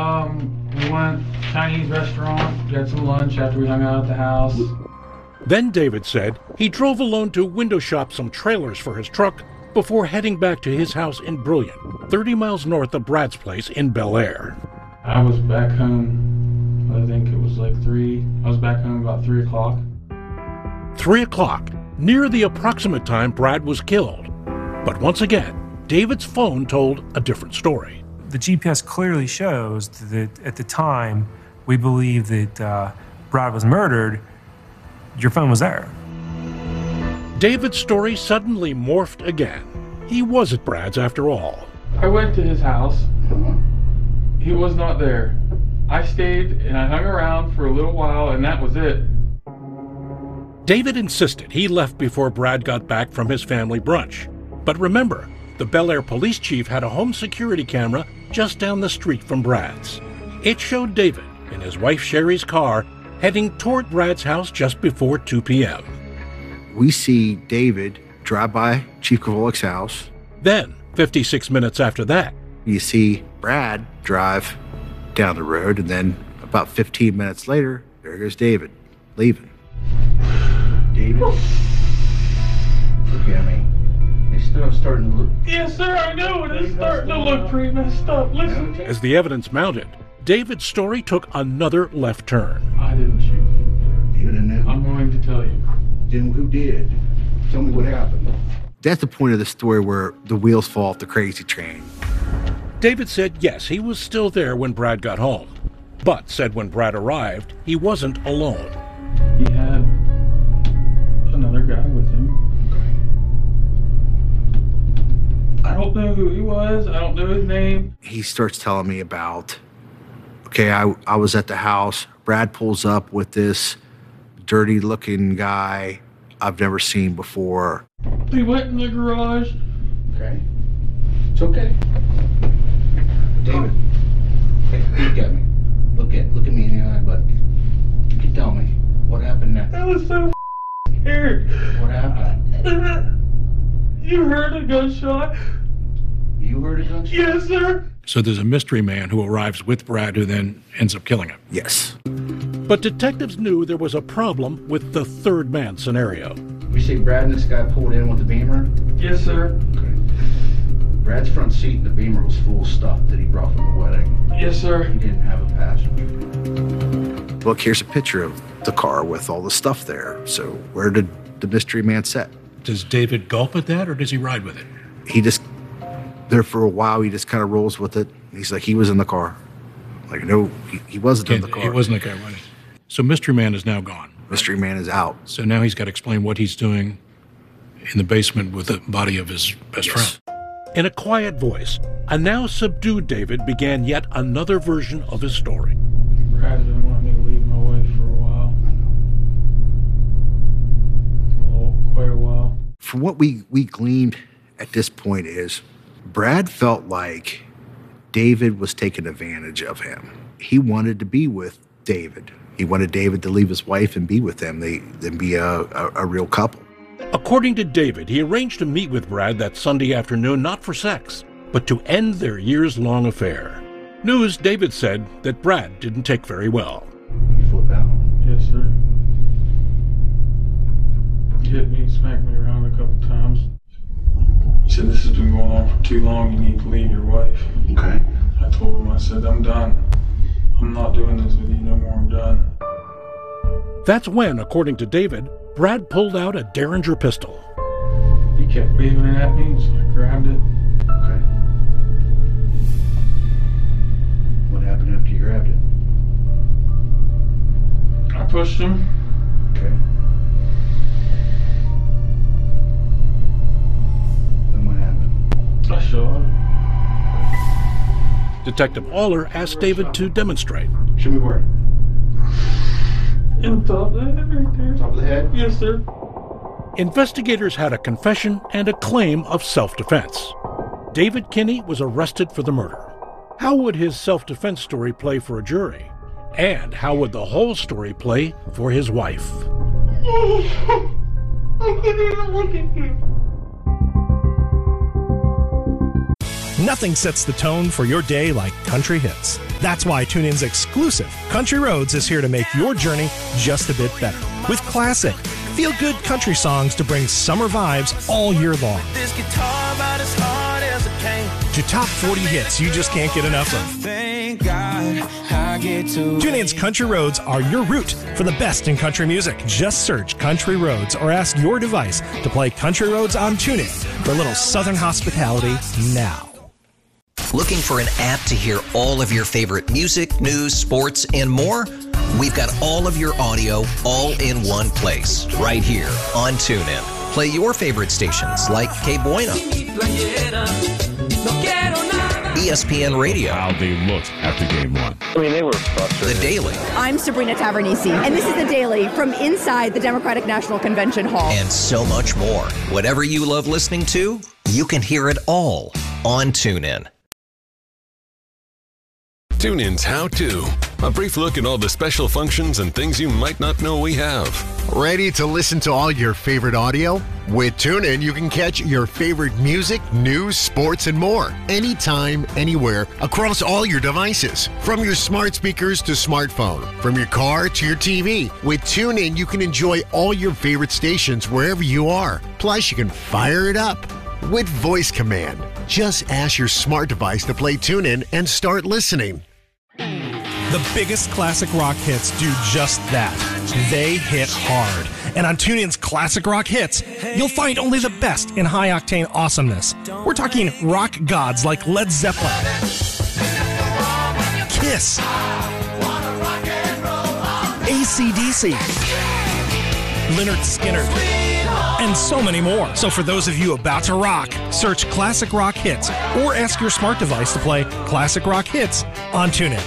We went Chinese restaurant, got some lunch after we hung out at the house. Then David said he drove alone to window shop some trailers for his truck before heading back to his house in Brilliant, 30 miles north of Brad's place in Bel Air. I was back home, I think it was like 3. I was back home about 3 o'clock. 3 o'clock, near the approximate time Brad was killed. But once again, David's phone told a different story. The GPS clearly shows that at the time we believe that Brad was murdered, your phone was there. David's story suddenly morphed again. He was at Brad's after all. I went to his house. He was not there. I stayed and I hung around for a little while and that was it. David insisted he left before Brad got back from his family brunch. But remember, the Bel Air police chief had a home security camera just down the street from Brad's. It showed David in his wife Sherry's car heading toward Brad's house just before 2 p.m. We see David drive by Chief Kavolik's house. Then, 56 minutes after that, you see Brad drive down the road, and then about 15 minutes later, there goes David, leaving. David, look at me. It's starting to look... Yes, sir, I know it is starting to look pretty messed up. Listen. As the evidence mounted, David's story took another left turn. I didn't shoot him. You didn't know? I'm going to tell you. Then who did? Tell me what happened. That's the point of the story where the wheels fall off the crazy train. David said yes, he was still there when Brad got home, but said when Brad arrived, he wasn't alone. He had another guy with him. I don't know who he was. I don't know his name. He starts telling me about, okay, I was at the house. Brad pulls up with this dirty looking guy I've never seen before. He went in the garage. Okay. It's okay. David, hey, look at me. Look at me in the eye, bud. You can tell me what happened next. I was so scared. What happened? You heard a gunshot? You heard a gunshot? Yes, sir. So there's a mystery man who arrives with Brad who then ends up killing him. Yes. But detectives knew there was a problem with the third man scenario. We see Brad and this guy pulled in with the Beamer? Yes, sir. Okay. Brad's front seat in the Beamer was full of stuff that he brought from the wedding. Yes, sir. He didn't have a passenger. Look, here's a picture of the car with all the stuff there. So where did the mystery man sit? Does David gulp at that, or does he ride with it? He just, there for a while, he just kind of rolls with it. He's like, he was in the car. Like, no, he wasn't in the car. He wasn't in the car. So mystery man is now gone. Mystery man is out. So now he's got to explain what he's doing in the basement with the body of his best friend. In a quiet voice, a now subdued David began yet another version of his story. Brad's been wanting me to leave my wife for a while. Well, quite a while. From what we gleaned at this point is Brad felt like David was taking advantage of him. He wanted to be with David. He wanted David to leave his wife and be with them, then be a real couple. According to David, he arranged to meet with Brad that Sunday afternoon, not for sex, but to end their years-long affair. News, David said, that Brad didn't take very well. You flip out? Yes, sir. He hit me, smacked me around a couple times. He said, this has been going on for too long, you need to leave your wife. Okay. I told him, I said, I'm done. I'm not doing this with you no more, I'm done. That's when, according to David, Brad pulled out a Derringer pistol. He kept waving it at me, so I grabbed it. Okay. What happened after you grabbed it? I pushed him. Okay. Then what happened? I shot him. Detective Aller asked David to demonstrate. Show me where. In the top of the head, right there. Top of the head? Yes, sir. Investigators had a confession and a claim of self-defense. David Kinney was arrested for the murder. How would his self-defense story play for a jury? And how would the whole story play for his wife? I can't even look at you. Nothing sets the tone for your day like country hits. That's why TuneIn's exclusive Country Roads is here to make your journey just a bit better. With classic, feel-good country songs to bring summer vibes all year long. To top 40 hits you just can't get enough of. TuneIn's Country Roads are your route for the best in country music. Just search Country Roads or ask your device to play Country Roads on TuneIn for a little Southern hospitality now. Looking for an app to hear all of your favorite music, news, sports, and more? We've got all of your audio all in one place, right here on TuneIn. Play your favorite stations like Que Buena, ESPN Radio. How they looked after game one. I mean, they were frustrated. The Daily. I'm Sabrina Tavernisi, and this is The Daily from inside the Democratic National Convention Hall. And so much more. Whatever you love listening to, you can hear it all on TuneIn. TuneIn's How To. A brief look at all the special functions and things you might not know we have. Ready to listen to all your favorite audio? With TuneIn, you can catch your favorite music, news, sports, and more. Anytime, anywhere, across all your devices. From your smart speakers to smartphone. From your car to your TV. With TuneIn, you can enjoy all your favorite stations wherever you are. Plus, you can fire it up with voice command. Just ask your smart device to play TuneIn and start listening. The biggest classic rock hits do just that. They hit hard. And on TuneIn's Classic Rock Hits, you'll find only the best in high-octane awesomeness. We're talking rock gods like Led Zeppelin, Kiss, AC/DC, Lynyrd Skynyrd, and so many more. So for those of you about to rock, search Classic Rock Hits or ask your smart device to play Classic Rock Hits on TuneIn.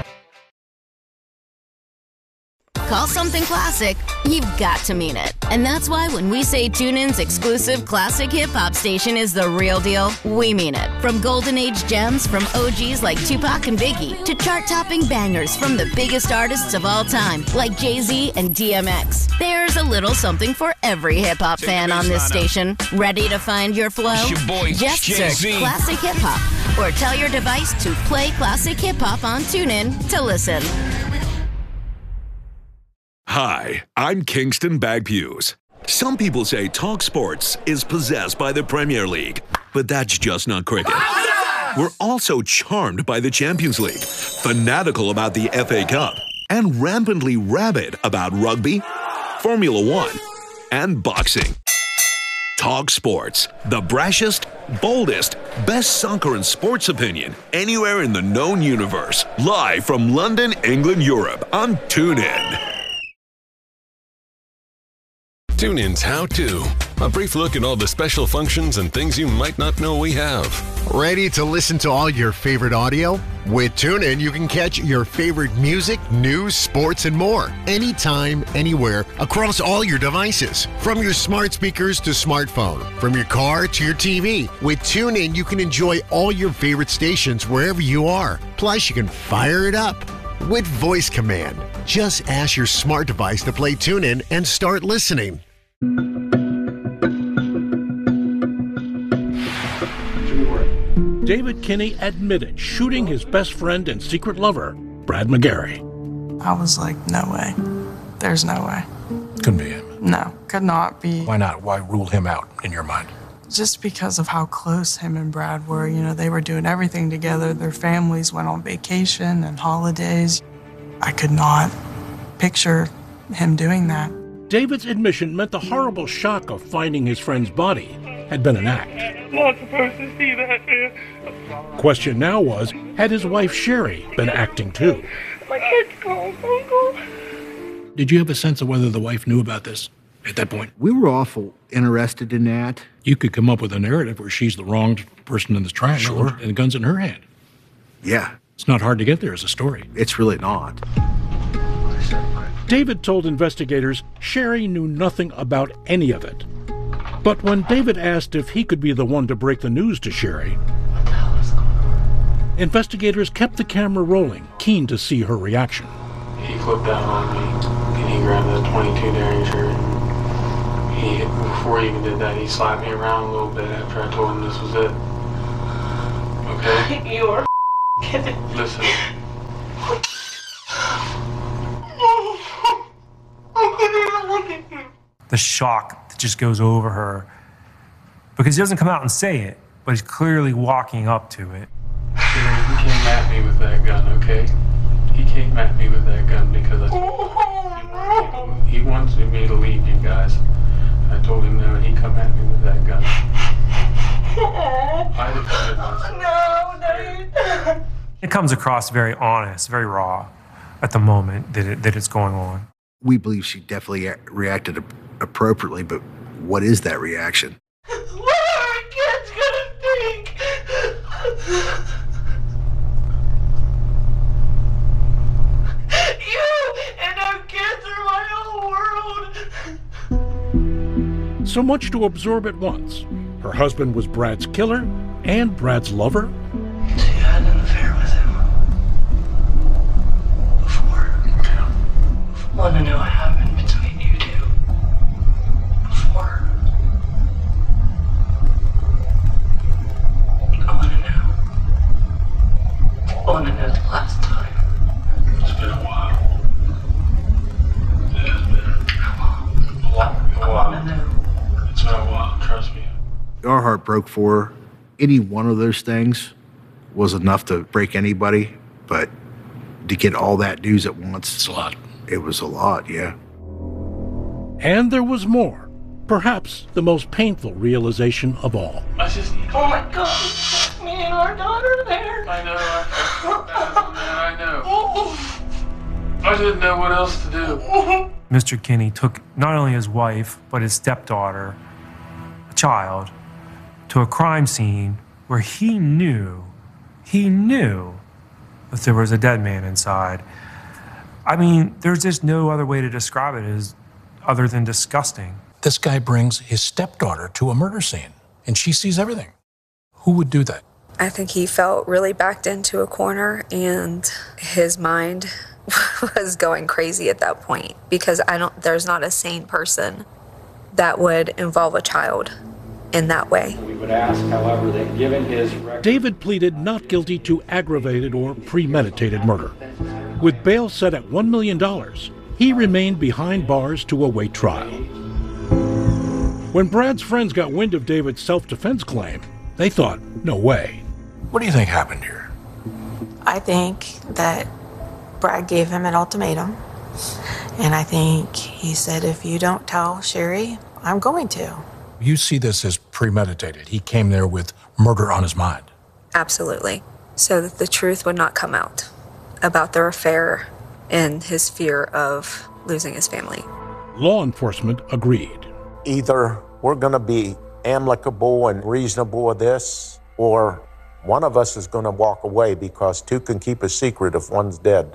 Call something classic, you've got to mean it. And that's why when we say TuneIn's exclusive classic hip-hop station is the real deal, we mean it. From golden age gems from OGs like Tupac and Biggie to chart-topping bangers from the biggest artists of all time like Jay-Z and DMX. There's a little something for every hip-hop fan on this station. Ready to find your flow? Just search Classic Hip Hop or tell your device to play Classic Hip Hop on TuneIn to listen. Hi, I'm Kingston Bagpues. Some people say Talk Sports is possessed by the Premier League, but that's just not cricket. We're also charmed by the Champions League, fanatical about the FA Cup, and rampantly rabid about rugby, Formula One, and boxing. Talk Sports, the brashest, boldest, best soccer and sports opinion anywhere in the known universe. Live from London, England, Europe on TuneIn. TuneIn's How To. A brief look at all the special functions and things you might not know we have. Ready to listen to all your favorite audio? With TuneIn, you can catch your favorite music, news, sports, and more. Anytime, anywhere, across all your devices. From your smart speakers to smartphone. From your car to your TV. With TuneIn, you can enjoy all your favorite stations wherever you are. Plus, you can fire it up with voice command. Just ask your smart device to play TuneIn and start listening. David Kinney admitted shooting his best friend and secret lover, Brad McGarry. I was like, no way. There's no way. Couldn't be him. No, could not be. Why not? Why rule him out in your mind? Just because of how close him and Brad were. You know, they were doing everything together. Their families went on vacation and holidays. I could not picture him doing that. David's admission meant the horrible shock of finding his friend's body had been an act. I'm not supposed to see that, man. Question now was, had his wife Sherry been acting too? My head's cold, Uncle. Did you have a sense of whether the wife knew about this at that point? We were awful interested in that. You could come up with a narrative where she's the wronged person in this triangle and the gun's in her hand. Yeah. It's not hard to get there as a story. It's really not. David told investigators Sherry knew nothing about any of it. But when David asked if he could be the one to break the news to Sherry, investigators kept the camera rolling, keen to see her reaction. He flipped out on me, and he grabbed that 22 Derringer. Before he even did that, he slapped me around a little bit after I told him this was it. okay? You are kidding. Listen. The shock that just goes over her because he doesn't come out and say it, but he's clearly walking up to it. He came at me with that gun, okay? He came at me with that gun because he wanted me to leave you guys. I told him no, and he come at me with that gun. I defended myself. No. It comes across very honest, very raw at the moment that it's going on. We believe she definitely reacted appropriately, but what is that reaction? What are our kids gonna think? You and our kids are my whole world. So much to absorb at once. Her husband was Brad's killer and Brad's lover. She had an affair with him. Before. Want to know what happened between you two? Before. I want to know. I want to know the last time. It's been a while. It has been a while. I want to know. It's been a while, trust me. Our heart broke for her. Any one of those things was enough to break anybody, but to get all that news at once, it's a lot. It was a lot, yeah. And there was more. Perhaps the most painful realization of all. I just... Oh my God. Me and our daughter there. I know. I know. I didn't know what else to do. Mr. Kinney took not only his wife, but his stepdaughter, a child, to a crime scene where he knew that there was a dead man inside. I mean, there's just no other way to describe it other than disgusting. This guy brings his stepdaughter to a murder scene, and she sees everything. Who would do that? I think he felt really backed into a corner, and his mind was going crazy at that point because there's not a sane person that would involve a child in that way. We would ask, however, that given his record... David pleaded not guilty to aggravated or premeditated murder. With bail set at $1 million, he remained behind bars to await trial. When Brad's friends got wind of David's self-defense claim, they thought, no way. What do you think happened here? I think that Brad gave him an ultimatum, and I think he said, if you don't tell Sherry, I'm going to. You see this as premeditated. He came there with murder on his mind. Absolutely. So that the truth would not come out about their affair and his fear of losing his family. Law enforcement agreed. Either we're going to be amicable and reasonable with this, or one of us is going to walk away because two can keep a secret if one's dead.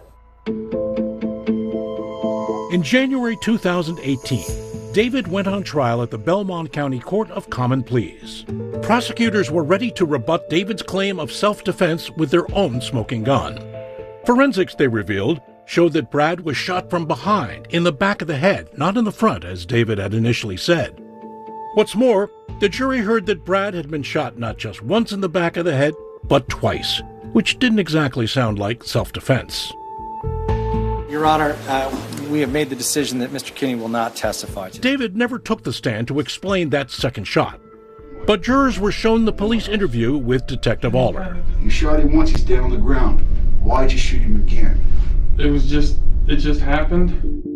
In January 2018, David went on trial at the Belmont County Court of Common Pleas. Prosecutors were ready to rebut David's claim of self-defense with their own smoking gun. Forensics, they revealed, showed that Brad was shot from behind, in the back of the head, not in the front, as David had initially said. What's more, the jury heard that Brad had been shot not just once in the back of the head, but twice, which didn't exactly sound like self-defense. Your Honor, we have made the decision that Mr. Kinney will not testify today. David never took the stand to explain that second shot. But jurors were shown the police interview with Detective Aller. You shot him once, he's dead on the ground. Why'd you shoot him again? It just happened.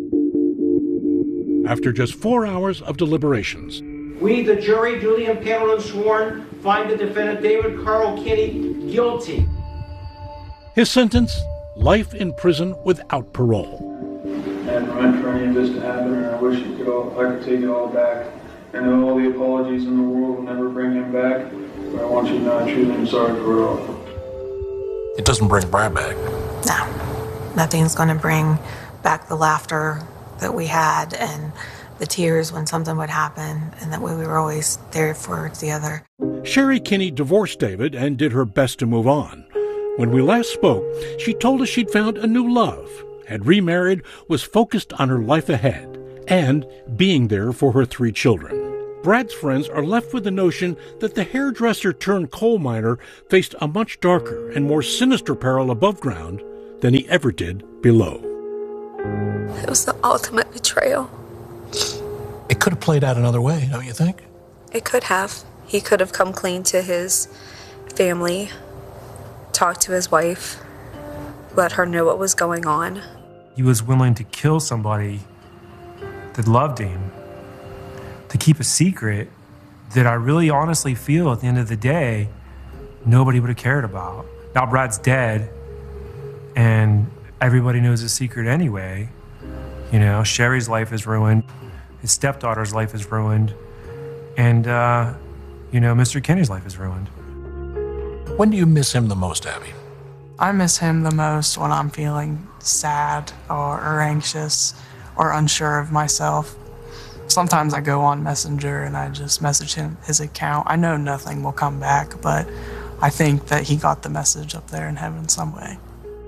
After just 4 hours of deliberations, we, the jury, duly impaneled and sworn, find the defendant David Carl Kinney guilty. His sentence, life in prison without parole. I hadn't meant for any of this to happen, and I wish I could take it all back. I know all the apologies in the world will never bring him back, but I want you to know I'm truly sorry for it all. It doesn't bring Brad back. No, nothing's going to bring back the laughter that we had and the tears when something would happen, and that we were always there for the other. Sherry Kinney divorced David and did her best to move on. When we last spoke, she told us she'd found a new love, had remarried, was focused on her life ahead, and being there for her 3 children. Brad's friends are left with the notion that the hairdresser turned coal miner faced a much darker and more sinister peril above ground than he ever did below. It was the ultimate betrayal. It could have played out another way, don't you think? It could have. He could have come clean to his family, talked to his wife, let her know what was going on. He was willing to kill somebody that loved him to keep a secret that I really honestly feel at the end of the day, nobody would have cared about. Now Brad's dead and everybody knows his secret anyway. You know, Sherry's life is ruined. His stepdaughter's life is ruined. And, Mr. Kinney's life is ruined. When do you miss him the most, Abby? I miss him the most when I'm feeling sad or anxious or unsure of myself. Sometimes I go on Messenger and I just message him his account. I know nothing will come back, but I think that he got the message up there in heaven some way.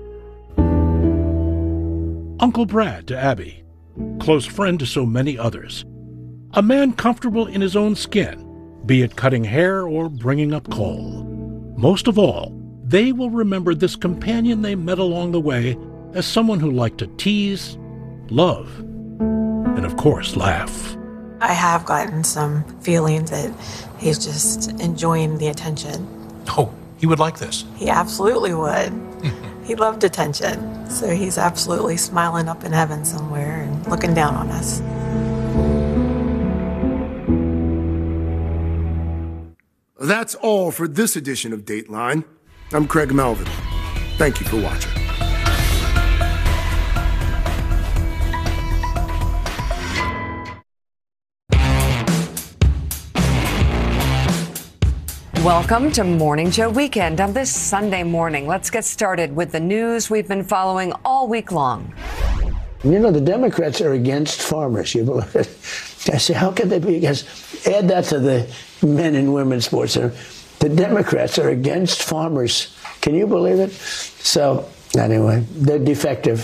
Uncle Brad to Abby, close friend to so many others. A man comfortable in his own skin, be it cutting hair or bringing up coal. Most of all, they will remember this companion they met along the way as someone who liked to tease, love, and of course, laugh. I have gotten some feeling that he's just enjoying the attention. Oh, he would like this. He absolutely would. He loved attention. So he's absolutely smiling up in heaven somewhere and looking down on us. That's all for this edition of Dateline. I'm Craig Melvin. Thank you for watching. Welcome to Morning Joe Weekend on this Sunday morning. Let's get started with the news we've been following all week long. You know, the Democrats are against farmers. You believe it? I say, how can they be against? Add that to the men and women's sports center. The Democrats are against farmers. Can you believe it? So, anyway, they're defective.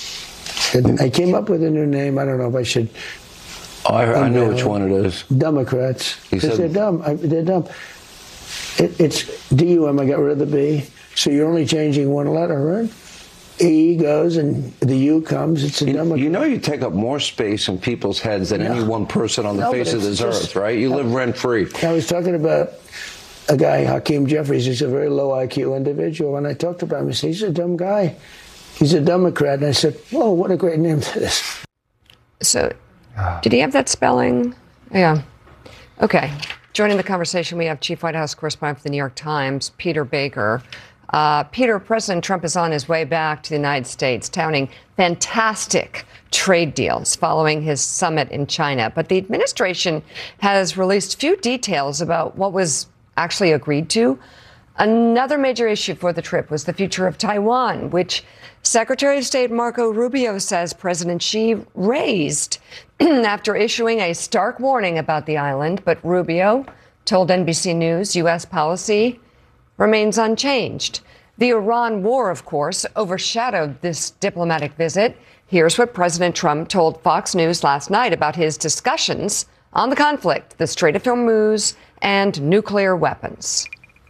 I came up with a new name. I don't know if I should. Oh, I know which one it is. Democrats. Because they're dumb. They're dumb. It's D-U-M. I got rid of the B. So you're only changing one letter, right? E goes and the U comes. It's a Democrat. You know you take up more space in people's heads than any one person on the face of this earth, right? You live rent-free. I was talking about a guy, Hakeem Jeffries. He's a very low IQ individual. And I talked about him. I said, he's a dumb guy. He's a Democrat. And I said, whoa, what a great name that is. So, did he have that spelling? Yeah. Okay. Joining the conversation, we have Chief White House correspondent for the New York Times, Peter Baker. Peter, President Trump is on his way back to the United States, touting fantastic trade deals following his summit in China. But the administration has released few details about what was actually agreed to. Another major issue for the trip was the future of Taiwan, which Secretary of State Marco Rubio says President Xi raised after issuing a stark warning about the island. But Rubio told NBC News U.S. policy remains unchanged. The Iran war, of course, overshadowed this diplomatic visit. Here's what President Trump told Fox News last night about his discussions on the conflict, the Strait of Hormuz, and nuclear weapons.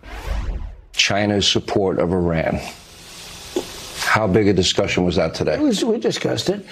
China's support of Iran. How big a discussion was that today? We discussed it.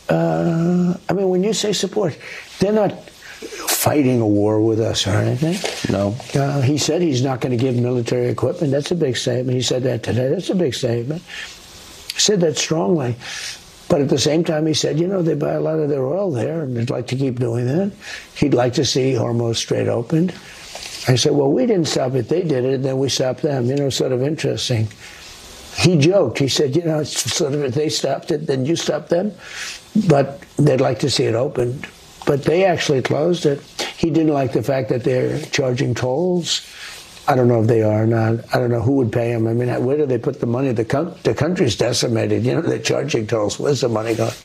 I mean, when you say support, they're not fighting a war with us or anything. No. He said he's not going to give military equipment. That's a big statement. He said that today. That's a big statement. He said that strongly. But at the same time, he said, you know, they buy a lot of their oil there, and they'd like to keep doing that. He'd like to see Hormuz Strait opened. I said, well, we didn't stop it. They did it, and then we stopped them. You know, sort of interesting. He joked. He said, you know, it's sort of if they stopped it, then you stopped them. But they'd like to see it opened. But they actually closed it. He didn't like the fact that they're charging tolls. I don't know if they are or not. I don't know who would pay them. I mean, where do they put the money? The country's decimated. You know, they're charging tolls. Where's the money going?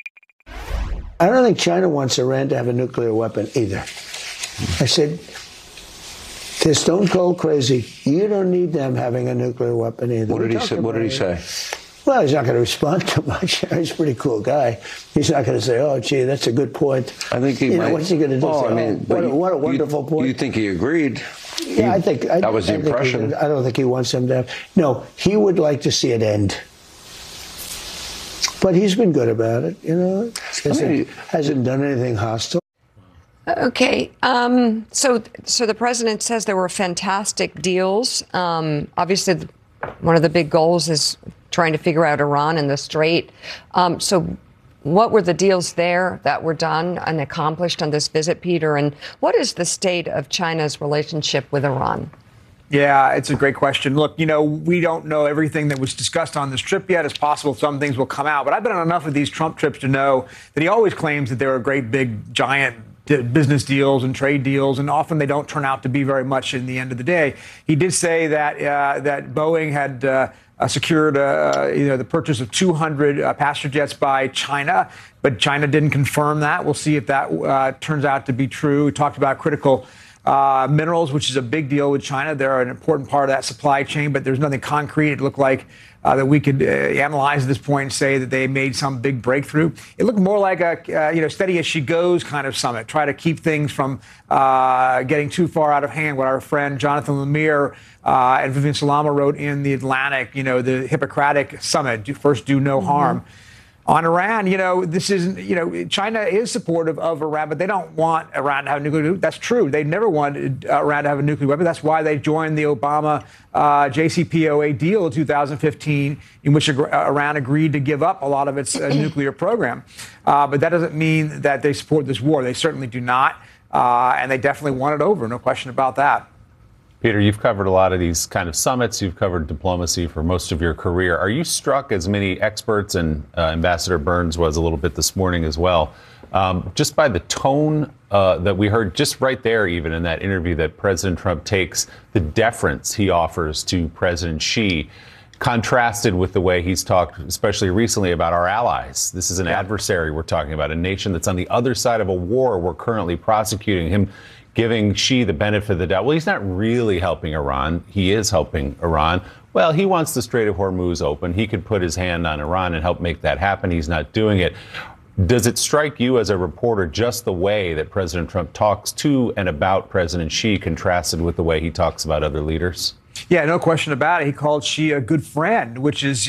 I don't think China wants Iran to have a nuclear weapon either. I said, they're stone cold crazy. You don't need them having a nuclear weapon either. What did he say? What did he say? Well, he's not going to respond too much. He's a pretty cool guy. He's not going to say, "Oh, gee, that's a good point." I think he might. What's he going to do? Oh, say, I mean, what a wonderful point. You think he agreed? Yeah, I think that was the impression. I don't think he wants them to have. No, he would like to see it end. But he's been good about it, hasn't done anything hostile. Okay, so the president says there were fantastic deals. Obviously, one of the big goals is trying to figure out Iran and the Strait. So what were the deals there that were done and accomplished on this visit, Peter? And what is the state of China's relationship with Iran? Yeah, it's a great question. Look, we don't know everything that was discussed on this trip yet. It's possible some things will come out. But I've been on enough of these Trump trips to know that he always claims that there are great, big, giant business deals and trade deals, and often they don't turn out to be very much in the end of the day. He did say that that Boeing had secured the purchase of 200 passenger jets by China, but China didn't confirm that. We'll see if that turns out to be true. We talked about critical minerals, which is a big deal with China. They're an important part of that supply chain, but there's nothing concrete. It looked like that we could analyze at this point and say that they made some big breakthrough. It looked more like a steady as she goes kind of summit. Try to keep things from getting too far out of hand. What our friend Jonathan Lemire and Vivian Salama wrote in The Atlantic, the Hippocratic summit, first do no harm. On Iran, this isn't, China is supportive of Iran, but they don't want Iran to have a nuclear weapon. That's true. They never wanted Iran to have a nuclear weapon. That's why they joined the Obama JCPOA deal in 2015, in which Iran agreed to give up a lot of its nuclear program. But that doesn't mean that they support this war. They certainly do not. And they definitely want it over. No question about that. Peter, you've covered a lot of these kind of summits. You've covered diplomacy for most of your career. Are you struck, as many experts, and Ambassador Burns was a little bit this morning as well, just by the tone that we heard just right there, even in that interview, that President Trump takes, the deference he offers to President Xi, contrasted with the way he's talked, especially recently, about our allies? This is an adversary we're talking about, a nation that's on the other side of a war we're currently prosecuting. Him giving Xi the benefit of the doubt. Well, he's not really helping Iran. He is helping Iran. Well, he wants the Strait of Hormuz open. He could put his hand on Iran and help make that happen. He's not doing it. Does it strike you as a reporter just the way that President Trump talks to and about President Xi contrasted with the way he talks about other leaders? Yeah, no question about it. He called Xi a good friend, which is,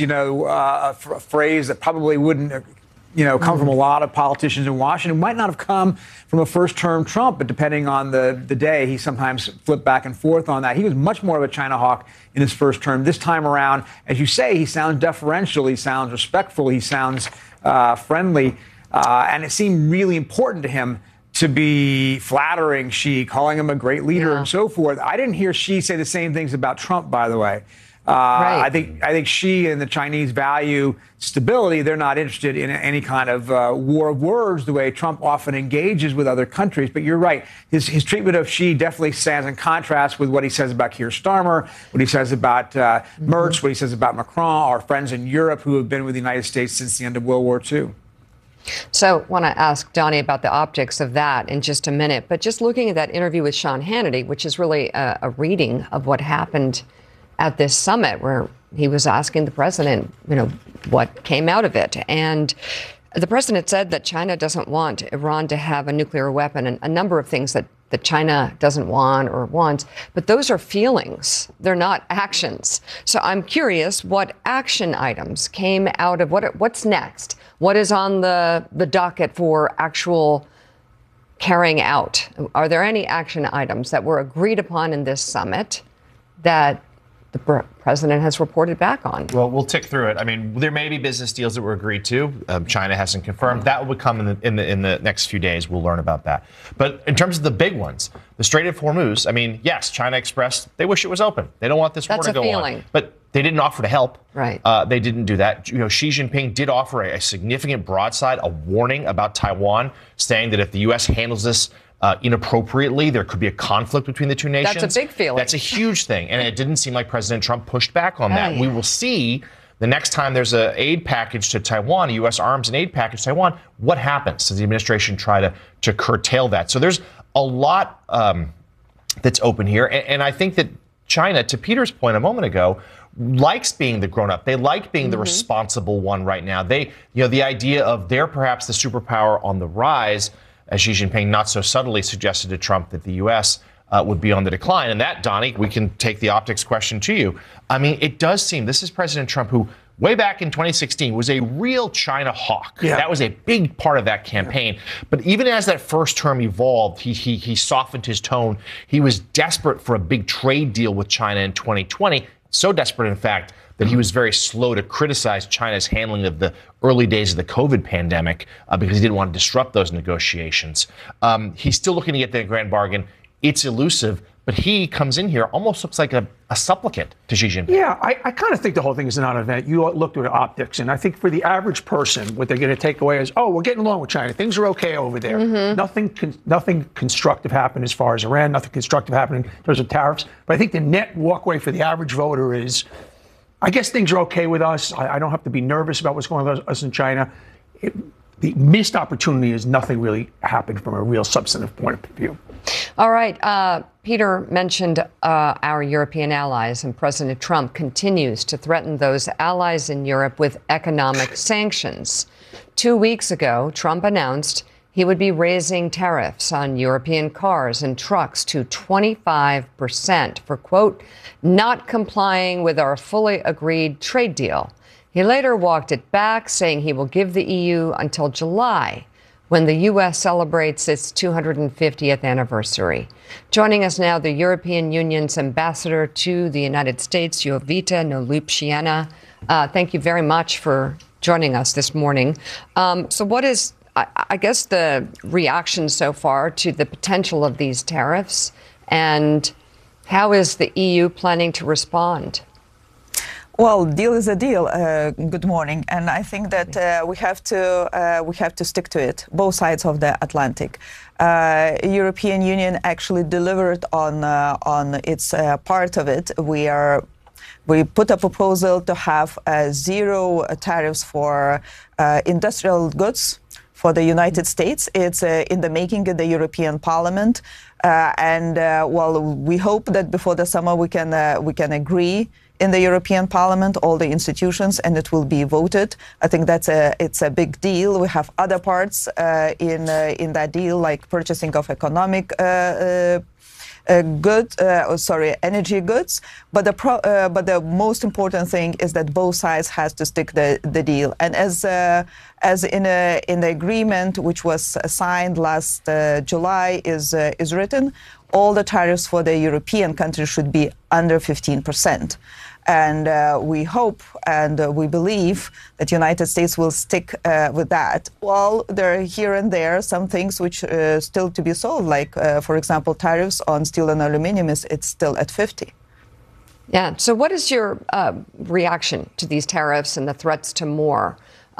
a phrase that probably wouldn't come from a lot of politicians in Washington. Might not have come from a first-term Trump, but depending on the day, he sometimes flipped back and forth on that. He was much more of a China hawk in his first term. This time around, as you say, he sounds deferential, he sounds respectful, he sounds friendly, and it seemed really important to him to be flattering Xi, calling him a great leader and so forth. I didn't hear Xi say the same things about Trump, by the way. Right. I think Xi and the Chinese value stability. They're not interested in any kind of war of words the way Trump often engages with other countries. But you're right. His treatment of Xi definitely stands in contrast with what he says about Keir Starmer, what he says about Merz, what he says about Macron, our friends in Europe who have been with the United States since the end of World War II. So I want to ask Donnie about the optics of that in just a minute. But just looking at that interview with Sean Hannity, which is really a reading of what happened at this summit, where he was asking the president, what came out of it. And the president said that China doesn't want Iran to have a nuclear weapon, and a number of things that China doesn't want or wants. But those are feelings. They're not actions. So I'm curious what action items came out of what's next? What is on the docket for actual carrying out? Are there any action items that were agreed upon in this summit that the president has reported back on? Well, we'll tick through it. I mean, there may be business deals that were agreed to. China hasn't confirmed. That will come in the next few days. We'll learn about that. But in terms of the big ones, the Strait of Hormuz, I mean, yes, China expressed they wish it was open. They don't want this war to go on. But they didn't offer to help. Right. They didn't do that. Xi Jinping did offer a significant broadside, a warning about Taiwan, saying that if the U.S. handles this inappropriately, there could be a conflict between the two nations. That's a big feeling. That's a huge thing. And it didn't seem like President Trump pushed back on that. Yeah. We will see the next time there's an aid package to Taiwan, a U.S. arms and aid package to Taiwan, what happens? Does the administration try to curtail that? So there's a lot that's open here. And I think that China, to Peter's point a moment ago, likes being the grown-up. They like being the responsible one right now. They, the idea of they're perhaps the superpower on the rise, as Xi Jinping not so subtly suggested to Trump that the U.S. Would be on the decline. And that, Donnie, we can take the optics question to you. I mean, it does seem this is President Trump who, way back in 2016, was a real China hawk. Yeah. That was a big part of that campaign. Yeah. But even as that first term evolved, he softened his tone. He was desperate for a big trade deal with China in 2020. So desperate, in fact, that he was very slow to criticize China's handling of the early days of the COVID pandemic because he didn't want to disrupt those negotiations. He's still looking to get that grand bargain. It's elusive, but he comes in here, almost looks like a supplicant to Xi Jinping. Yeah, I kind of think the whole thing is a non-event. You looked at optics, and I think for the average person, what they're going to take away is, we're getting along with China. Things are okay over there. Nothing constructive happened as far as Iran, nothing constructive happened in terms of tariffs. But I think the net walkway for the average voter is, I guess things are okay with us. I don't have to be nervous about what's going on with us in China. The missed opportunity is nothing really happened from a real substantive point of view. All right. Peter mentioned our European allies, and President Trump continues to threaten those allies in Europe with economic sanctions. 2 weeks ago, Trump announced he would be raising tariffs on European cars and trucks to 25% for, quote, not complying with our fully agreed trade deal. He later walked it back, saying he will give the EU until July, when the U.S. celebrates its 250th anniversary. Joining us now, the European Union's ambassador to the United States, Jovita Nolup-Xiena. Thank you very much for joining us this morning. So what is, I guess, the reaction so far to the potential of these tariffs, and how is the EU planning to respond? Well, deal is a deal. Good morning, and I think that we have to stick to it. Both sides of the Atlantic. European Union actually delivered on its part of it. We put a proposal to have zero tariffs for industrial goods for the United States. It's in the making in the European Parliament, and we hope that before the summer we can agree in the European Parliament, all the institutions, and it will be voted. I think it's a big deal. We have other parts in that deal, like purchasing of economic energy goods. But the most important thing is that both sides has to stick the deal. And as in the agreement which was signed last July is written, all the tariffs for the European countries should be under 15%. And we hope and we believe that the United States will stick with that. Well, there are here and there some things which still to be solved, like, for example, tariffs on steel and aluminum it's still at 50. Yeah. So what is your reaction to these tariffs and the threats to more,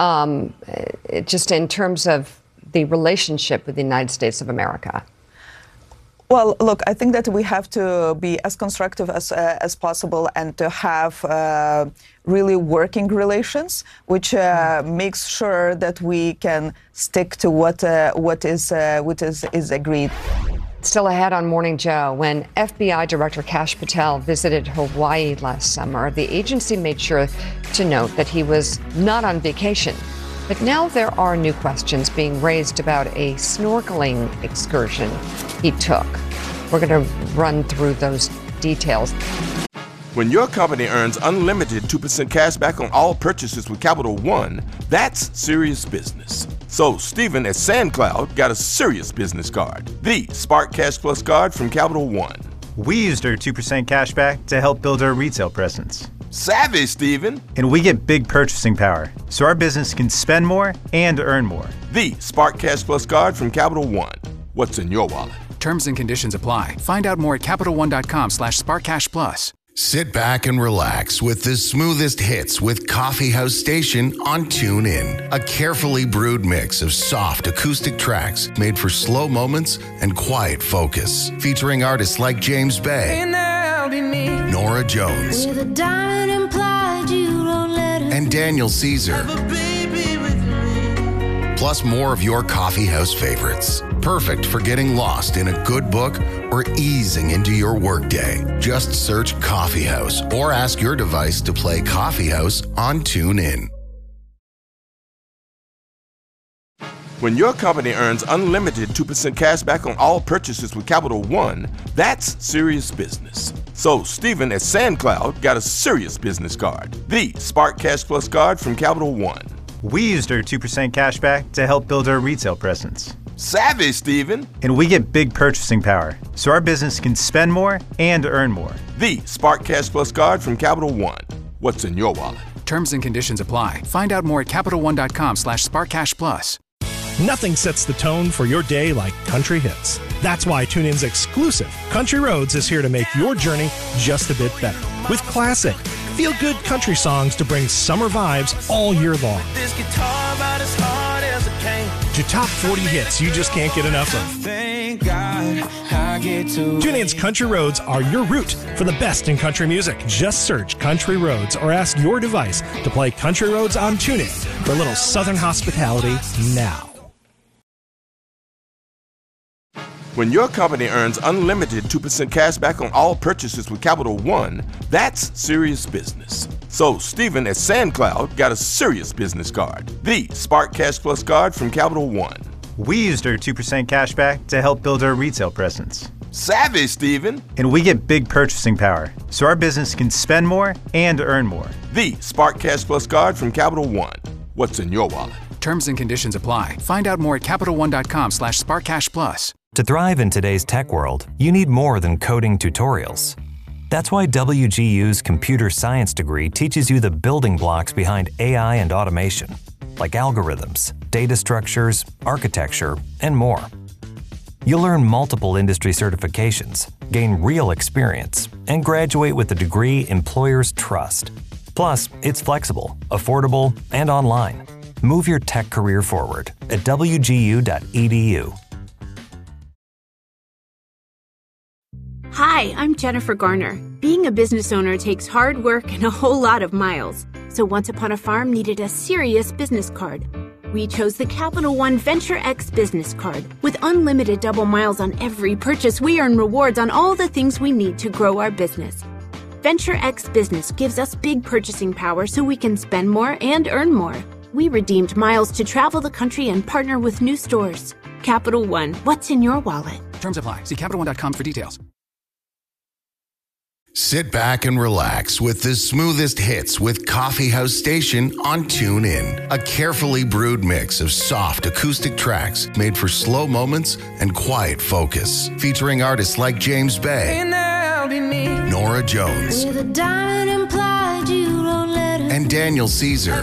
just in terms of the relationship with the United States of America? Well, look, I think that we have to be as constructive as possible and to have really working relations, which makes sure that we can stick to what is agreed. Still ahead on Morning Joe, when FBI Director Kash Patel visited Hawaii last summer, the agency made sure to note that he was not on vacation. But now there are new questions being raised about a snorkeling excursion he took. We're going to run through those details. When your company earns unlimited 2% cash back on all purchases with Capital One, that's serious business. So Stephen at SandCloud got a serious business card, the Spark Cash Plus card from Capital One. We used our 2% cash back to help build our retail presence. Savvy, Stephen. And we get big purchasing power, so our business can spend more and earn more. The Spark Cash Plus card from Capital One. What's in your wallet? Terms and conditions apply. Find out more at CapitalOne.com/SparkCashPlus. Sit back and relax with the smoothest hits with Coffee House Station on TuneIn. A carefully brewed mix of soft acoustic tracks made for slow moments and quiet focus. Featuring artists like James Bay, Nora Jones, and Daniel Caesar. Plus more of your Coffee House favorites. Perfect for getting lost in a good book or easing into your workday. Just search Coffee House or ask your device to play Coffee House on TuneIn. When your company earns unlimited 2% cash back on all purchases with Capital One, that's serious business. So Stephen at SandCloud got a serious business card, the Spark Cash Plus card from Capital One. We used our 2% cash back to help build our retail presence. Savvy, Stephen. And we get big purchasing power, so our business can spend more and earn more. The Spark Cash Plus card from Capital One. What's in your wallet? Terms and conditions apply. Find out more at CapitalOne.com/SparkCashPlus. Nothing sets the tone for your day like country hits. That's why TuneIn's exclusive Country Roads is here to make your journey just a bit better. With classic, feel-good country songs to bring summer vibes all year long. This guitar about as hard as it came. To top 40 hits you just can't get enough of. Thank God I get to TuneIn's Country Roads are your route for the best in country music. Just search Country Roads or ask your device to play Country Roads on TuneIn for a little Southern hospitality now. When your company earns unlimited 2% cash back on all purchases with Capital One, that's serious business. So Stephen at SandCloud got a serious business card, the Spark Cash Plus card from Capital One. We used our 2% cash back to help build our retail presence. Savvy, Stephen. And we get big purchasing power, so our business can spend more and earn more. The Spark Cash Plus card from Capital One. What's in your wallet? Terms and conditions apply. Find out more at CapitalOne.com/SparkCashPlus. To thrive in today's tech world, you need more than coding tutorials. That's why WGU's computer science degree teaches you the building blocks behind AI and automation, like algorithms, data structures, architecture, and more. You'll earn multiple industry certifications, gain real experience, and graduate with a degree employers trust. Plus, it's flexible, affordable, and online. Move your tech career forward at wgu.edu. Hi, I'm Jennifer Garner. Being a business owner takes hard work and a whole lot of miles. So Once Upon a Farm needed a serious business card. We chose the Capital One Venture X business card. With unlimited double miles on every purchase, we earn rewards on all the things we need to grow our business. Venture X Business gives us big purchasing power so we can spend more and earn more. We redeemed miles to travel the country and partner with new stores. Capital One, what's in your wallet? Terms apply. See CapitalOne.com for details. Sit back and relax with the smoothest hits with Coffee House Station on TuneIn. A carefully brewed mix of soft acoustic tracks made for slow moments and quiet focus. Featuring artists like James Bay, Nora Jones, and Daniel Caesar.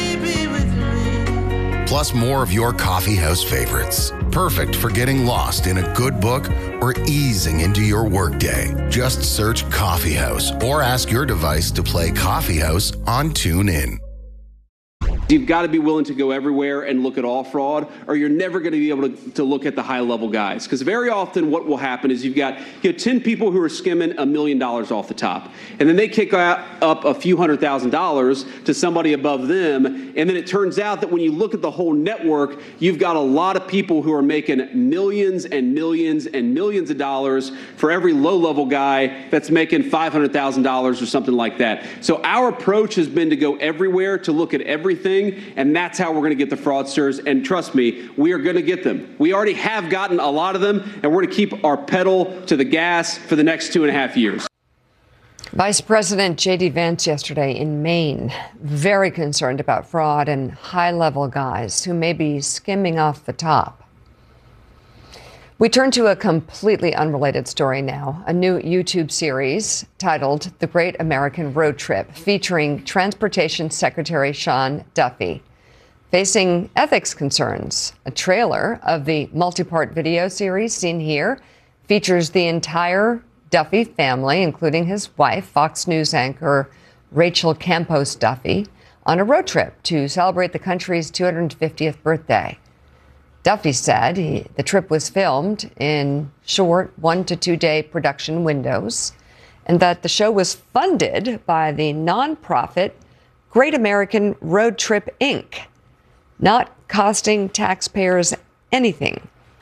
Plus more of your Coffee House favorites. Perfect for getting lost in a good book or easing into your workday. Just search Coffee House or ask your device to play Coffee House on TuneIn. You've got to be willing to go everywhere and look at all fraud, or you're never going to be able to look at the high-level guys. Because very often what will happen is you've got 10 people who are skimming $1 million off the top, and then they kick up a few $100,000 to somebody above them, and then it turns out that when you look at the whole network, you've got a lot of people who are making millions and millions and millions of dollars for every low-level guy that's making $500,000 or something like that. So our approach has been to go everywhere, to look at everything, and that's how we're going to get the fraudsters. And trust me, we are going to get them. We already have gotten a lot of them, and we're going to keep our pedal to the gas for the next 2.5 years. Vice President J.D. Vance yesterday in Maine, very concerned about fraud and high-level guys who may be skimming off the top. We turn to a completely unrelated story now, a new YouTube series titled The Great American Road Trip, featuring Transportation Secretary Sean Duffy. Facing ethics concerns, a trailer of the multi-part video series seen here features the entire Duffy family, including his wife, Fox News anchor Rachel Campos Duffy, on a road trip to celebrate the country's 250th birthday. Duffy said the trip was filmed in short 1 to 2 day production windows and that the show was funded by the nonprofit Great American Road Trip, Inc., not costing taxpayers anything.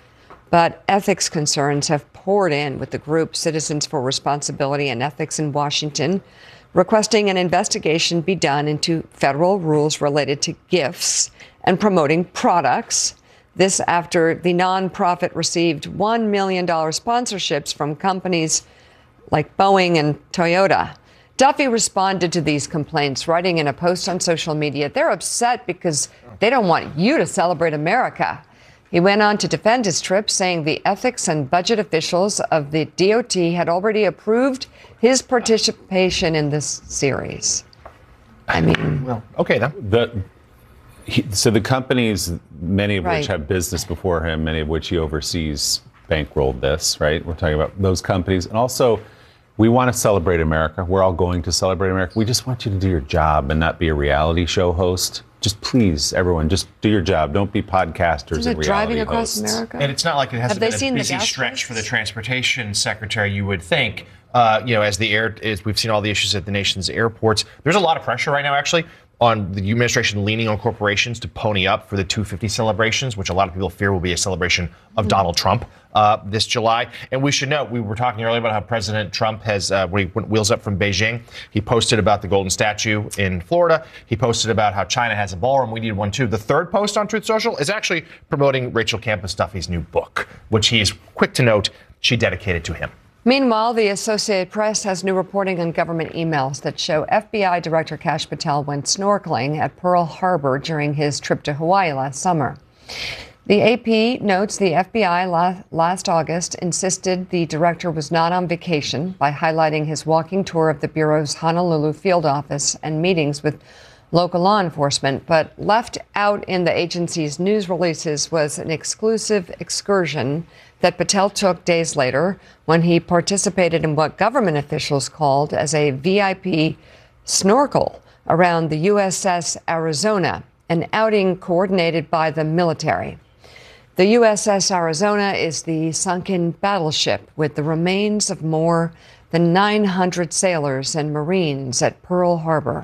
But ethics concerns have poured in, with the group Citizens for Responsibility and Ethics in Washington requesting an investigation be done into federal rules related to gifts and promoting products. This after the nonprofit received $1 million sponsorships from companies like Boeing and Toyota. Duffy responded to these complaints, writing in a post on social media, they're upset because they don't want you to celebrate America. He went on to defend his trip, saying the ethics and budget officials of the DOT had already approved his participation in this series. I mean, well, okay then. So the companies, many of Right. which have business before him, many of which he oversees, bankrolled this, right? We're talking about those companies. And also, we want to celebrate America. We're all going to celebrate America. We just want you to do your job and not be a reality show host. Just please, everyone, just do your job. Don't be podcasters Isn't and it reality driving across hosts. America? And it's not like it hasn't Have they been a seen the busy gas stretch for the prices? transportation secretary, you would think. As we've seen all the issues at the nation's airports, there's a lot of pressure right now, actually, on the administration leaning on corporations to pony up for the 250 celebrations, which a lot of people fear will be a celebration of Donald Trump this July. And we should note, we were talking earlier about how President Trump has, when he went wheels up from Beijing, he posted about the golden statue in Florida. He posted about how China has a ballroom. We need one too. The third post on Truth Social is actually promoting Rachel Campos Duffy's new book, which he is quick to note she dedicated to him. Meanwhile, the Associated Press has new reporting on government emails that show FBI Director Kash Patel went snorkeling at Pearl Harbor during his trip to Hawaii last summer. The AP notes the FBI last August insisted the director was not on vacation by highlighting his walking tour of the Bureau's Honolulu field office and meetings with local law enforcement, but left out in the agency's news releases was an exclusive excursion that Patel took days later when he participated in what government officials called as a VIP snorkel around the USS Arizona, an outing coordinated by the military. The USS Arizona is the sunken battleship with the remains of more than 900 sailors and Marines at Pearl Harbor.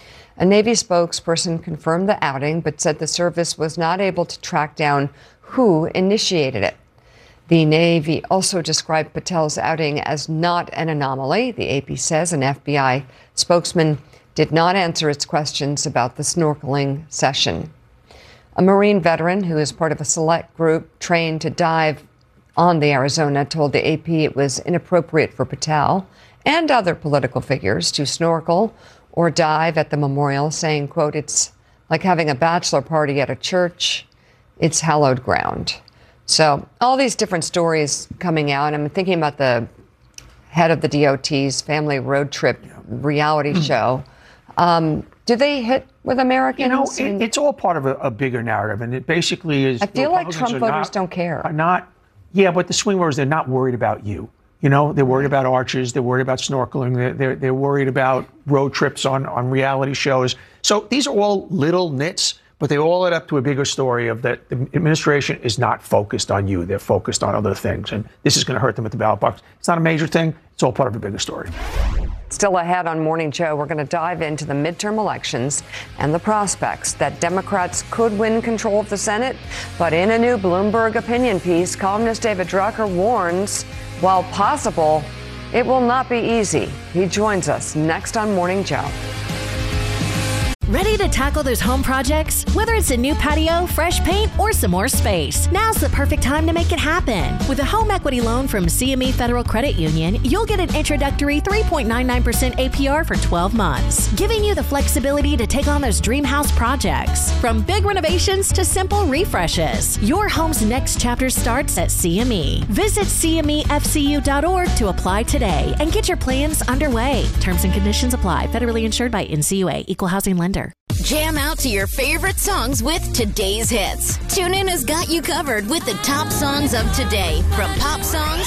A Navy spokesperson confirmed the outing, but said the service was not able to track down who initiated it. The Navy also described Patel's outing as not an anomaly. The AP says an FBI spokesman did not answer its questions about the snorkeling session. A Marine veteran who is part of a select group trained to dive on the Arizona told the AP it was inappropriate for Patel and other political figures to snorkel or dive at the memorial, saying, quote, "It's like having a bachelor party at a church. It's hallowed ground." So all these different stories coming out. I'm thinking about the head of the DOT's family road trip reality show. Do they hit with Americans? It's all part of a bigger narrative, and it basically is. I feel like Republicans Trump are voters not- don't care. Are not, yeah, but the swing voters, they're not worried about you. You know, they're worried about arches. They're worried about snorkeling. They're worried about road trips on reality shows. So these are all little nits, but they all add up to a bigger story of that the administration is not focused on you. They're focused on other things. And this is going to hurt them at the ballot box. It's not a major thing. It's all part of a bigger story. Still ahead on Morning Joe, we're going to dive into the midterm elections and the prospects that Democrats could win control of the Senate. But in a new Bloomberg opinion piece, columnist David Drucker warns, while possible, it will not be easy. He joins us next on Morning Joe. Ready to tackle those home projects? Whether it's a new patio, fresh paint, or some more space, now's the perfect time to make it happen. With a home equity loan from CME Federal Credit Union, you'll get an introductory 3.99% APR for 12 months, giving you the flexibility to take on those dream house projects. From big renovations to simple refreshes, your home's next chapter starts at CME. Visit CMEFCU.org to apply today and get your plans underway. Terms and conditions apply. Federally insured by NCUA. Equal housing lender. Jam out to your favorite songs with today's hits. TuneIn has got you covered with the top songs of today, from pop songs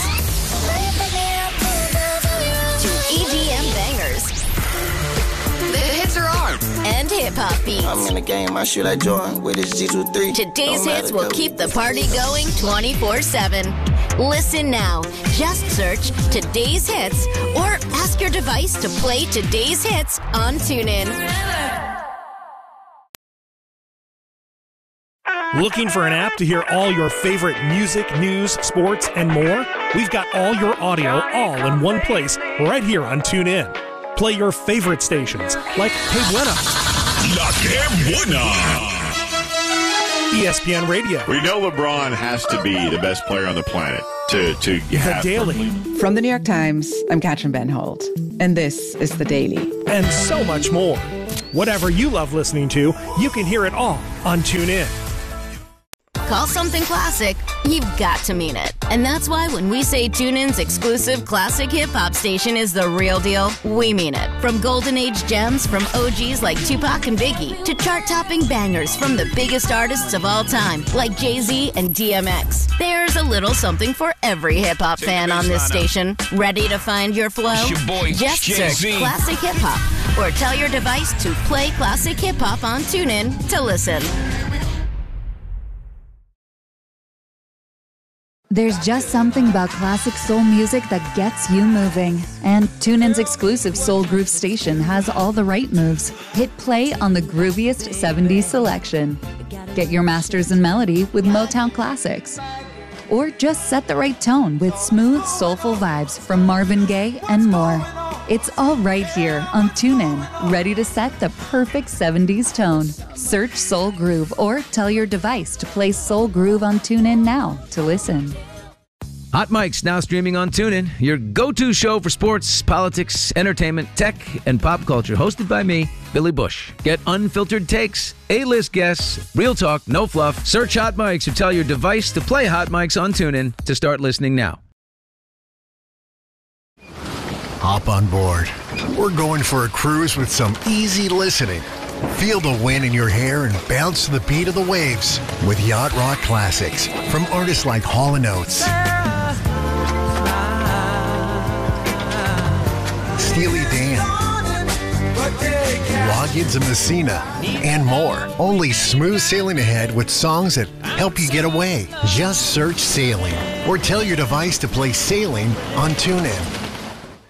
to EDM bangers. The hits are on, and hip-hop beats. I'm in the game, I shoot like Jordan with his G23. Today's hits will keep the party going 24/7. Listen now. Just search Today's Hits or ask your device to play Today's Hits on TuneIn. Looking for an app to hear all your favorite music, news, sports, and more? We've got all your audio all in one place right here on TuneIn. Play your favorite stations like Que Buena, La Que Buena, ESPN Radio. We know LeBron has to be the best player on the planet to have The Daily. From the New York Times, I'm Katrin Van Holt, and this is The Daily. And so much more. Whatever you love listening to, you can hear it all on TuneIn. Call something classic, you've got to mean it. And that's why when we say TuneIn's exclusive classic hip-hop station is the real deal, we mean it. From golden age gems from OGs like Tupac and Biggie to chart-topping bangers from the biggest artists of all time like Jay-Z and DMX. There's a little something for every hip-hop fan on this station. Ready to find your flow? It's your boy, Just search Jay-Z. Classic Hip-Hop or tell your device to play Classic Hip-Hop on TuneIn to listen. There's just something about classic soul music that gets you moving. And TuneIn's exclusive Soul Groove station has all the right moves. Hit play on the grooviest 70s selection. Get your masters in melody with Motown classics. Or just set the right tone with smooth, soulful vibes from Marvin Gaye and more. It's all right here on TuneIn, ready to set the perfect 70s tone. Search Soul Groove or tell your device to play Soul Groove on TuneIn now to listen. Hot Mic's now streaming on TuneIn, your go-to show for sports, politics, entertainment, tech, and pop culture. Hosted by me, Billy Bush. Get unfiltered takes, A-list guests, real talk, no fluff. Search Hot Mic's or tell your device to play Hot Mic's on TuneIn to start listening now. Hop on board. We're going for a cruise with some easy listening. Feel the wind in your hair and bounce to the beat of the waves with Yacht Rock Classics from artists like Hall & Oates, Steely Dan, Loggins and Messina, and more. Only smooth sailing ahead with songs that help you get away. Just search Sailing or tell your device to play Sailing on TuneIn.